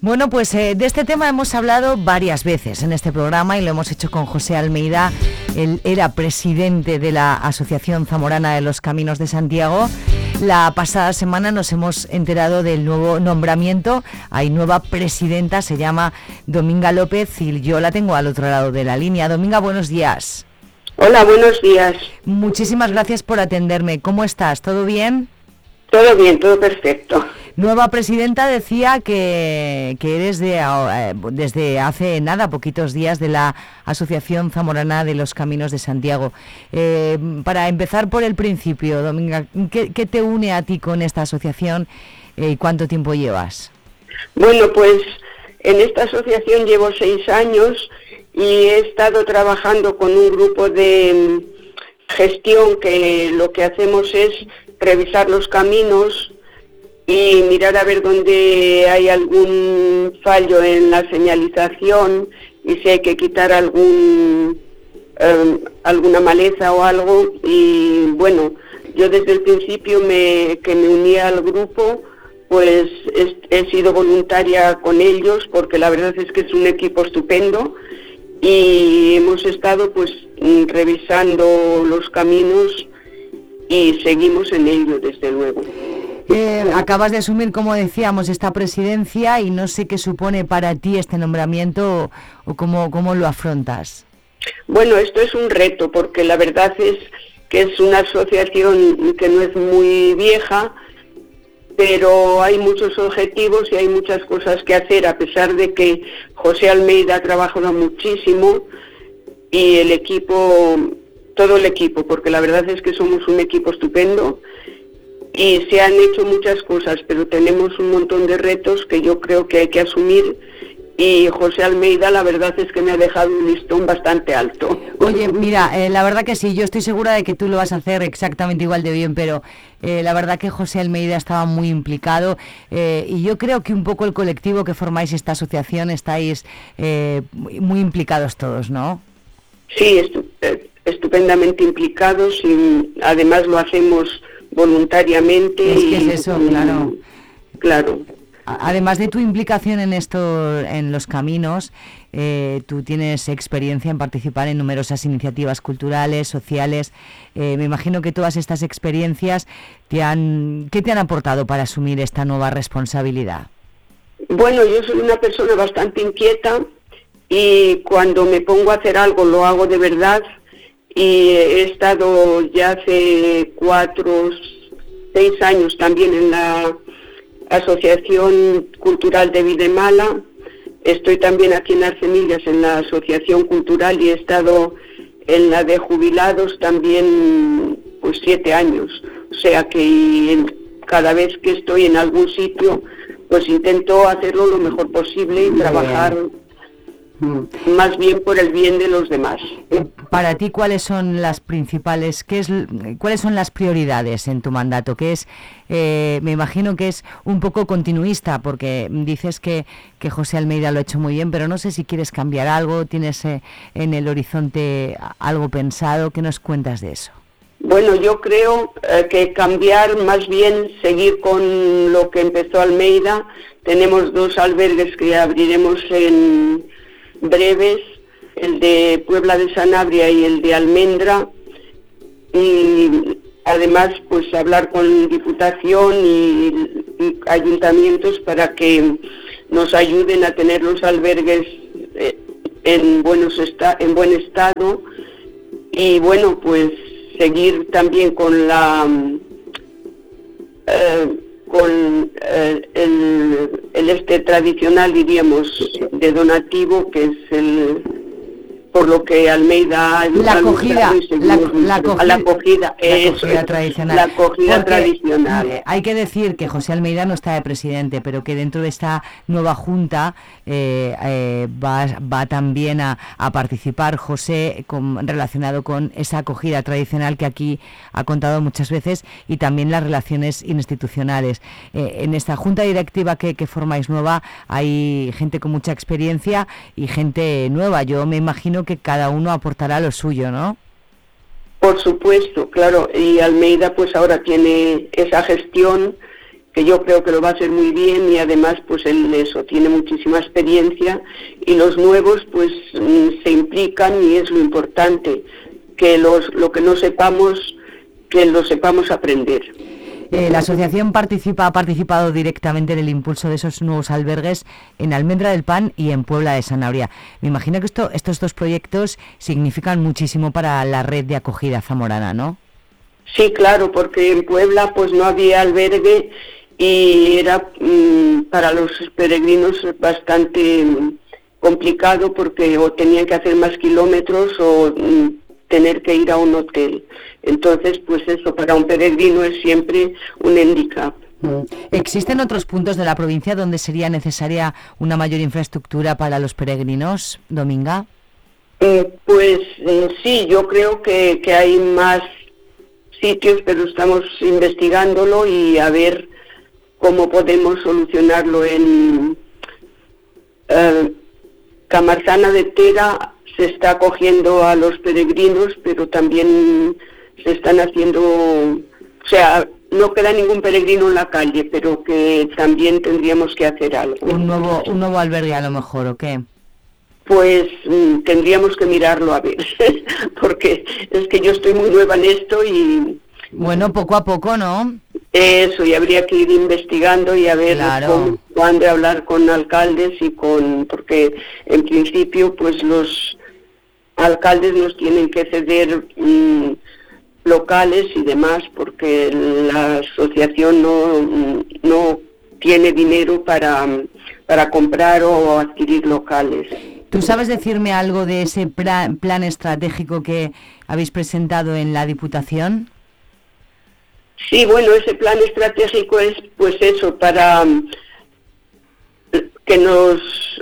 Bueno, pues de este tema hemos hablado varias veces en este programa y lo hemos hecho con José Almeida. Él era presidente de la Asociación Zamorana de los Caminos de Santiago. La pasada semana nos hemos enterado del nuevo nombramiento. Hay nueva presidenta, se llama Dominga López y yo la tengo al otro lado de la línea. Dominga, buenos días. Hola, buenos días. Muchísimas gracias por atenderme. ¿Cómo estás? ¿Todo bien? Todo bien, todo perfecto. Nueva presidenta, decía que eres desde hace nada, poquitos días, de la Asociación Zamorana de los Caminos de Santiago. Para empezar por el principio, Dominga, ¿qué te une a ti con esta asociación y cuánto tiempo llevas? Bueno, pues en esta asociación llevo 6 años y he estado trabajando con un grupo de gestión que lo que hacemos es revisar los caminos y mirar a ver dónde hay algún fallo en la señalización y si hay que quitar alguna maleza o algo. Y bueno, yo desde el principio que me unía al grupo, pues he sido voluntaria con ellos porque la verdad es que es un equipo estupendo y hemos estado pues revisando los caminos y seguimos en ello desde luego. Acabas de asumir, como decíamos, esta presidencia y no sé qué supone para ti este nombramiento o cómo lo afrontas. Bueno, esto es un reto porque la verdad es que es una asociación que no es muy vieja, pero hay muchos objetivos y hay muchas cosas que hacer, a pesar de que José Almeida ha trabajado muchísimo y el equipo, todo el equipo, porque la verdad es que somos un equipo estupendo. Y se han hecho muchas cosas, pero tenemos un montón de retos que yo creo que hay que asumir y José Almeida la verdad es que me ha dejado un listón bastante alto. Oye, mira, la verdad que sí, yo estoy segura de que tú lo vas a hacer exactamente igual de bien, pero la verdad que José Almeida estaba muy implicado y yo creo que un poco el colectivo que formáis esta asociación estáis muy implicados todos, ¿no? Sí, estupendamente implicados y además lo hacemos voluntariamente. Es que es eso, claro. Claro. Además de tu implicación en los caminos, tú tienes experiencia en participar en numerosas iniciativas culturales, sociales. Me imagino que todas estas experiencias ¿qué te han aportado para asumir esta nueva responsabilidad? Bueno, yo soy una persona bastante inquieta y cuando me pongo a hacer algo lo hago de verdad. Y he estado ya hace 6 años también en la Asociación Cultural de Videmala. Estoy también aquí en Arcemillas en la Asociación Cultural y he estado en la de jubilados también pues 7 años. O sea que cada vez que estoy en algún sitio pues intento hacerlo lo mejor posible y trabajar más bien por el bien de los demás. Para ti, ¿cuáles son las principales, cuáles son las prioridades en tu mandato? Me imagino que es un poco continuista, porque dices que José Almeida lo ha hecho muy bien, pero no sé si quieres cambiar algo, tienes en el horizonte algo pensado. ¿Qué nos cuentas de eso? Bueno, yo creo que cambiar, más bien seguir con lo que empezó Almeida. Tenemos 2 albergues que abriremos en breves, el de Puebla de Sanabria y el de Almendra, y además pues hablar con Diputación y ayuntamientos para que nos ayuden a tener los albergues en buen estado y bueno, pues seguir también con el tradicional, diríamos, de donativo, que es por lo que Almeida ha la acogida tradicional. La acogida tradicional. Hay que decir que José Almeida no está de presidente, pero que dentro de esta nueva junta va también a participar José relacionado con esa acogida tradicional que aquí ha contado muchas veces y también las relaciones institucionales. En esta junta directiva que formáis nueva hay gente con mucha experiencia y gente nueva. Yo me imagino que cada uno aportará lo suyo, ¿no? Por supuesto, claro, y Almeida pues ahora tiene esa gestión que yo creo que lo va a hacer muy bien, y además pues él tiene muchísima experiencia, y los nuevos pues se implican, y es lo importante, que lo que no sepamos, que lo sepamos aprender. La asociación ha participado directamente en el impulso de esos nuevos albergues en Almendra del Pan y en Puebla de Sanabria. Me imagino que estos dos proyectos significan muchísimo para la red de acogida zamorana, ¿no? Sí, claro, porque en Puebla pues no había albergue, y era para los peregrinos bastante complicado, porque o tenían que hacer más kilómetros o tener que ir a un hotel. Entonces, pues eso para un peregrino es siempre un handicap. ¿Existen otros puntos de la provincia donde sería necesaria una mayor infraestructura para los peregrinos, Dominga? Pues sí, yo creo que hay más sitios, pero estamos investigándolo y a ver cómo podemos solucionarlo. En Camarzana de Tera se está acogiendo a los peregrinos, pero también se están haciendo, o sea, no queda ningún peregrino en la calle, pero que también tendríamos que hacer algo. Un nuevo albergue a lo mejor, ¿o qué? Pues tendríamos que mirarlo a ver, porque es que yo estoy muy nueva en esto y... Bueno, poco a poco, ¿no? Eso, y habría que ir investigando y a ver cuándo hablar con alcaldes porque en principio pues los alcaldes nos tienen que ceder locales y demás, porque la asociación no tiene dinero para comprar o adquirir locales. ¿Tú sabes decirme algo de ese plan estratégico que habéis presentado en la Diputación? Sí, bueno, ese plan estratégico es pues eso, para que nos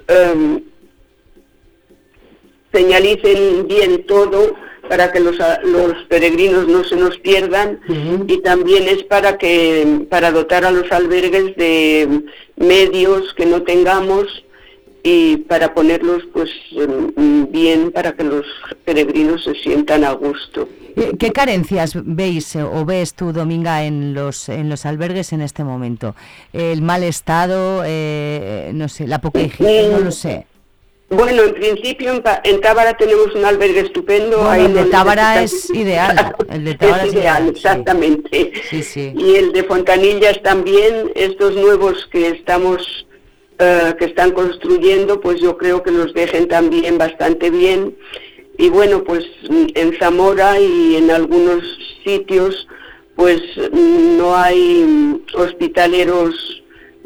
señalicen bien todo, para que los peregrinos no se nos pierdan, y también es para dotar a los albergues de medios que no tengamos, y para ponerlos pues bien, para que los peregrinos se sientan a gusto. ¿Qué carencias veis o ves tú, Dominga, en los albergues en este momento? ¿El mal estado, no sé, la poca higiene, no lo sé? Bueno, en principio en Tábara tenemos un albergue estupendo. Bueno, ahí el de Tábara es ideal. El de Tábara es ideal, exactamente. Sí, sí. Y el de Fontanillas también. Estos nuevos que están construyendo, pues yo creo que los dejen también bastante bien. Y bueno, pues en Zamora y en algunos sitios pues no hay hospitaleros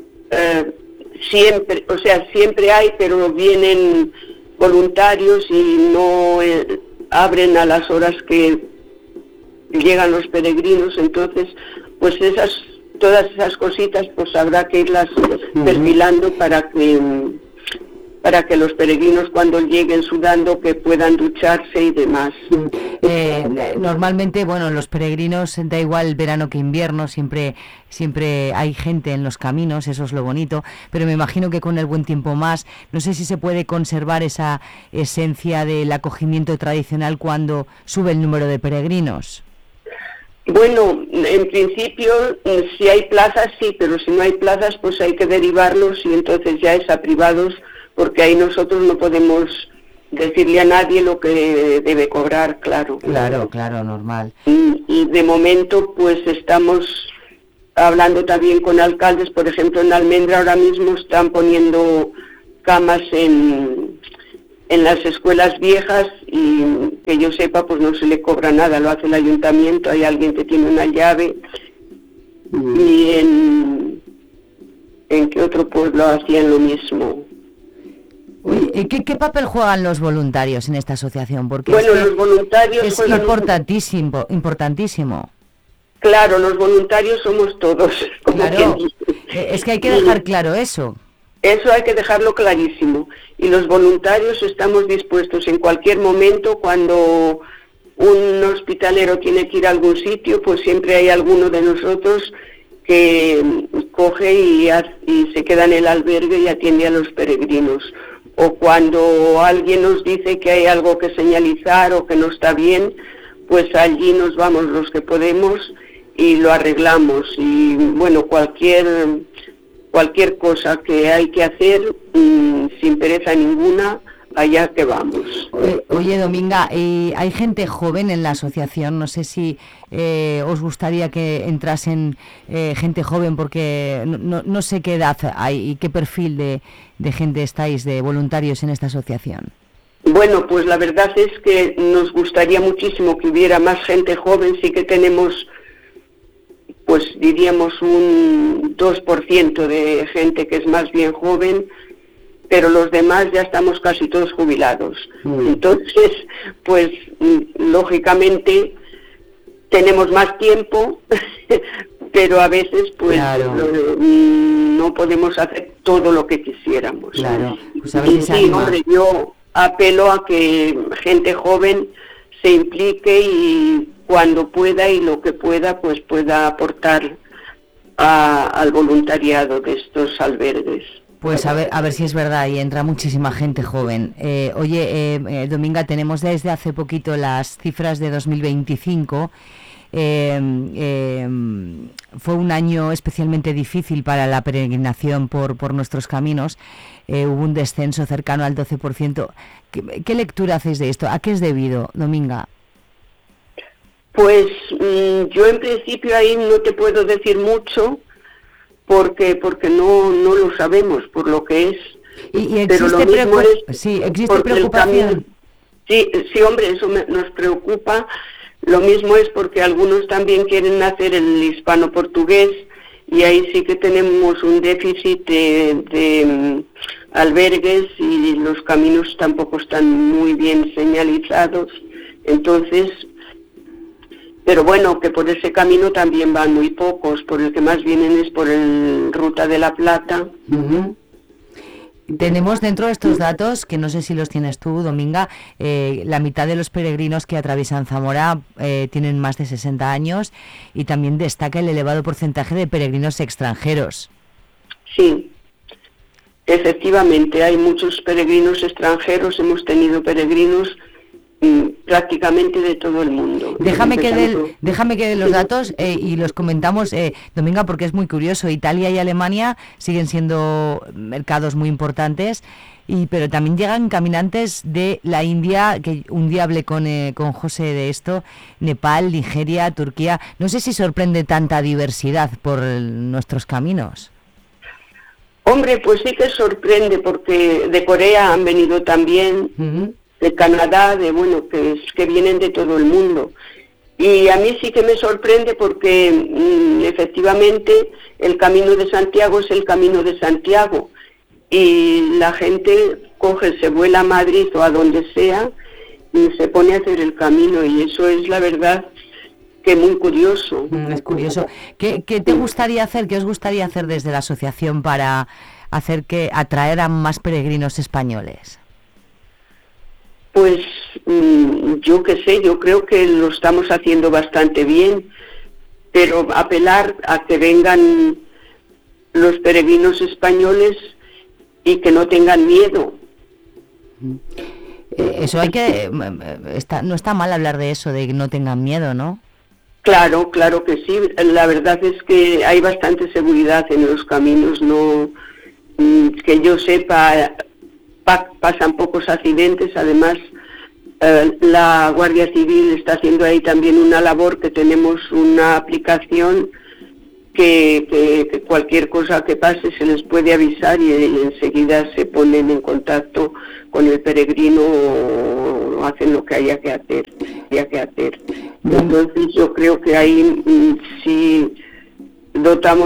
siempre, o sea, siempre hay, pero vienen voluntarios y no abren a las horas que llegan los peregrinos. Entonces pues todas esas cositas pues habrá que irlas perfilando para que los peregrinos cuando lleguen sudando que puedan ducharse y demás. Normalmente, bueno, los peregrinos, da igual verano que invierno, siempre hay gente en los caminos, eso es lo bonito, pero me imagino que con el buen tiempo más, no sé si se puede conservar esa esencia del acogimiento tradicional cuando sube el número de peregrinos. Bueno, en principio, si hay plazas sí, pero si no hay plazas pues hay que derivarlos, y entonces ya es a privados, porque ahí nosotros no podemos decirle a nadie lo que debe cobrar, claro. Claro, normal. Y de momento pues estamos hablando también con alcaldes. Por ejemplo, en Almendra ahora mismo están poniendo camas en las escuelas viejas, y que yo sepa pues no se le cobra nada, lo hace el ayuntamiento, hay alguien que tiene una llave. Y en qué otro pueblo hacían lo mismo. ¿Qué papel juegan los voluntarios en esta asociación? Porque bueno, los voluntarios es importantísimo. Claro, los voluntarios somos todos. Claro, es que hay que dejar claro eso. Eso hay que dejarlo clarísimo. Y los voluntarios estamos dispuestos en cualquier momento, cuando un hospitalero tiene que ir a algún sitio, pues siempre hay alguno de nosotros que coge y se queda en el albergue y atiende a los peregrinos. O cuando alguien nos dice que hay algo que señalizar o que no está bien, pues allí nos vamos los que podemos y lo arreglamos. Y bueno, cualquier cosa que hay que hacer, sin pereza ninguna, allá que vamos. Oye, Dominga, hay gente joven en la asociación, no sé si os gustaría que entrasen gente joven, porque no sé qué edad hay y qué perfil de gente estáis, de voluntarios en esta asociación. Bueno, pues la verdad es que nos gustaría muchísimo que hubiera más gente joven. Sí que tenemos, pues diríamos, un 2% de gente que es más bien joven, pero los demás ya estamos casi todos jubilados. Entonces, pues lógicamente tenemos más tiempo, pero a veces pues claro, no podemos hacer todo lo que quisiéramos. Claro. Pues a y sí, hombre, yo apelo a que gente joven se implique y cuando pueda y lo que pueda, pues pueda aportar al voluntariado de estos albergues. Pues a ver si es verdad, y entra muchísima gente joven. Dominga, tenemos desde hace poquito las cifras de 2025. Fue un año especialmente difícil para la peregrinación por nuestros caminos. Hubo un descenso cercano al 12%. ¿Qué lectura hacéis de esto? ¿A qué es debido, Dominga? Pues yo en principio ahí no te puedo decir mucho, porque no lo sabemos por lo que es. ¿Y existe preocupación? Sí, hombre, eso nos preocupa. Lo mismo es porque algunos también quieren hacer el hispano-portugués, y ahí sí que tenemos un déficit de albergues, y los caminos tampoco están muy bien señalizados. Entonces, pero bueno, que por ese camino también van muy pocos, por el que más vienen es por el Ruta de la Plata. Uh-huh. Tenemos dentro de estos datos, que no sé si los tienes tú, Dominga, la mitad de los peregrinos que atraviesan Zamora tienen más de 60 años, y también destaca el elevado porcentaje de peregrinos extranjeros. Sí, efectivamente, hay muchos peregrinos extranjeros, hemos tenido peregrinos prácticamente de todo el mundo. Déjame que dé los datos y los comentamos, Dominga, porque es muy curioso. Italia y Alemania siguen siendo mercados muy importantes, pero también llegan caminantes de la India, que un día hablé con José de esto, Nepal, Nigeria, Turquía. No sé si sorprende tanta diversidad por nuestros caminos. Hombre, pues sí que sorprende, porque de Corea han venido también. Uh-huh. De Canadá, que vienen de todo el mundo. Y a mí sí que me sorprende porque efectivamente el Camino de Santiago es el Camino de Santiago, y la gente se vuela a Madrid o a donde sea y se pone a hacer el camino, y eso es la verdad que muy curioso. Es curioso. ¿Qué te gustaría hacer, qué os gustaría hacer desde la asociación para atraer a más peregrinos españoles? Pues yo qué sé, yo creo que lo estamos haciendo bastante bien, pero apelar a que vengan los peregrinos españoles y que no tengan miedo. Eso no está mal hablar de eso, de que no tengan miedo, ¿no? Claro que sí. La verdad es que hay bastante seguridad en los caminos, no que yo sepa. Pasan pocos accidentes. Además, la Guardia Civil está haciendo ahí también una labor, que tenemos una aplicación que cualquier cosa que pase se les puede avisar, y enseguida se ponen en contacto con el peregrino o hacen lo que haya que hacer. Entonces yo creo que ahí sí dotamos